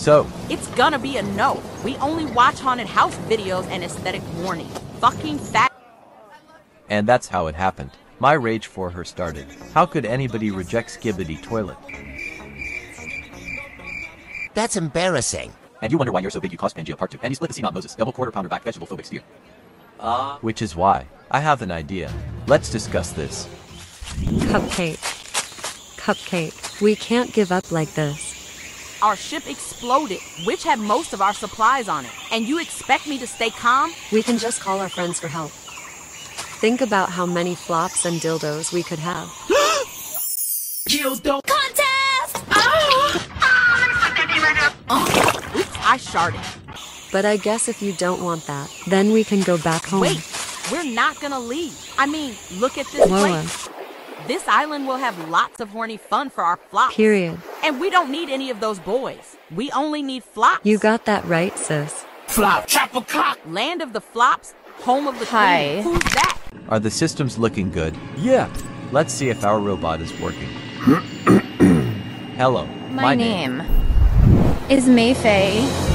So, It's gonna be a no. We only watch haunted house videos and aesthetic warning. Fucking fat. and that's how it happened. My rage for her started. How could anybody reject Skibidi Toilet? That's embarrassing. And you wonder why you're so big you caused Pangea Part 2. And you split the sea Mount Moses, double quarter pounder back vegetable phobic steer. Which is why I have an idea. Let's discuss this. Cupcake. Cupcake. We can't give up like this. Our ship exploded, which had most of our supplies on it. And you expect me to stay calm? We can just call our friends for help. Think about how many flops and dildos we could have. Dildo contest! Oops, I sharted. But I guess if you don't want that, then we can go back home. Wait, we're not gonna leave. I mean, look at this Lola. place. This island will have lots of horny fun for our flops. Period. And we don't need any of those boys. We only need flops. You got that right, sis. Flop, chapel cock! Land of the flops, home of the Hi. queen. Who's that? Are the systems looking good? Yeah. Let's see if our robot is working. Hello. My name is Mayfei.